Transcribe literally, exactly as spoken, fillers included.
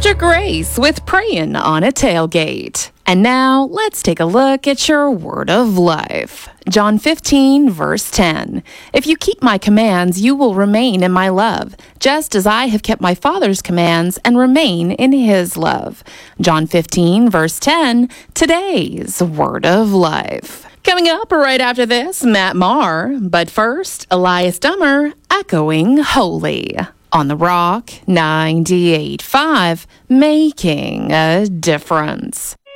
Sister Grace with Praying on a Tailgate. And now let's take a look at your word of life. John fifteen, verse ten. If you keep my commands, you will remain in my love, just as I have kept my Father's commands and remain in his love. John fifteen, verse ten, today's word of life. Coming up right after this, Matt Maher. But first, Elias Dummer, Echoing Holy. On the Rock ninety-eight point five, making a difference.